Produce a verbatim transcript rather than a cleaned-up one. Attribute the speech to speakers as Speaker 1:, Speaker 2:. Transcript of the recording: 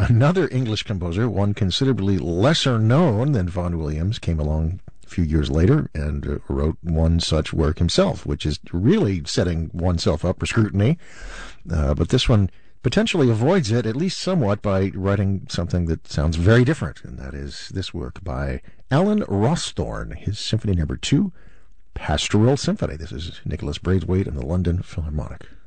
Speaker 1: Another English composer, one considerably lesser known than Vaughan Williams, came along a few years later and uh, wrote one such work himself, which is really setting oneself up for scrutiny. Uh, but this one potentially avoids it, at least somewhat, by writing something that sounds very different, and that is this work by Alan Rawsthorne, his Symphony Number Two, Pastoral Symphony. This is Nicholas Braithwaite and the London Philharmonic.